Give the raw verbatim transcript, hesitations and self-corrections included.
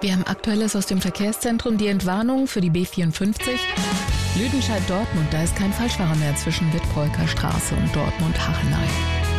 Wir haben Aktuelles aus dem Verkehrszentrum. Die Entwarnung für die B vierundfünfzig. Lüdenscheid-Dortmund, da ist kein Falschfahrer mehr zwischen Wittbreuker Straße und Dortmund-Hachenay.